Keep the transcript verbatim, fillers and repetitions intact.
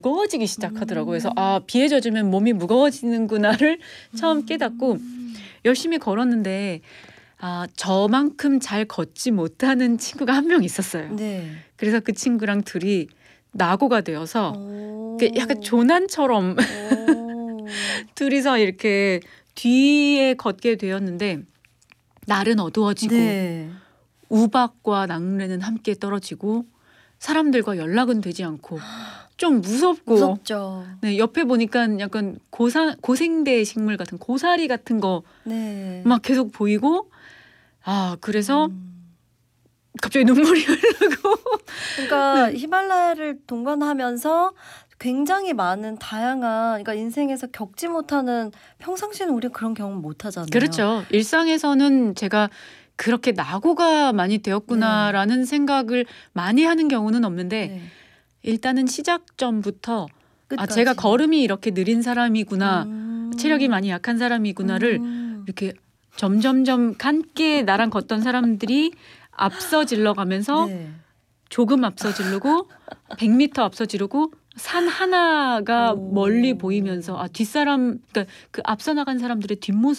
무거워지기 시작하더라고요. 그래서 음. 아 비에 젖으면 몸이 무거워지는구나를 처음 음. 깨닫고 열심히 걸었는데 아 저만큼 잘 걷지 못하는 친구가 한 명 있었어요. 네. 그래서 그 친구랑 둘이 낙오가 되어서 오. 그 약간 조난처럼 오. 둘이서 이렇게 뒤에 걷게 되었는데 날은 어두워지고 네. 우박과 낙뢰는 함께 떨어지고 사람들과 연락은 되지 않고 좀 무섭고 무섭죠. 네, 옆에 보니까 약간 고사, 고생대 식물 같은 고사리 같은 거 네. 막 계속 보이고 아 그래서 음. 갑자기 눈물이 흐르고 그러니까 네. 히말라야를 동반하면서 굉장히 많은 다양한 그러니까 인생에서 겪지 못하는 평상시에는 우리가 그런 경험 못 하잖아요. 그렇죠. 일상에서는 제가 그렇게 낙오가 많이 되었구나라는 생각을 많이 하는 경우는 없는데 네. 일단은 시작점부터 아 끝까지. 제가 걸음이 이렇게 느린 사람이구나 음. 체력이 많이 약한 사람이구나를 음. 이렇게 점점점 함께 나랑 걷던 사람들이 앞서 질러가면서 네. 조금 앞서 지르고 백 미터 앞서 지르고 산 하나가 오. 멀리 보이면서 아 뒷사람 그러니까 그 앞서 나간 사람들의 뒷모습